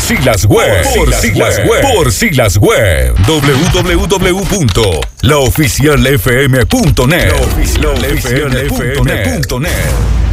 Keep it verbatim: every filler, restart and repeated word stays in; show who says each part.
Speaker 1: Silas Web. Por Silas Web. Por Silas Web. doble u doble u doble u punto la oficial f m punto net. la oficial f m punto net.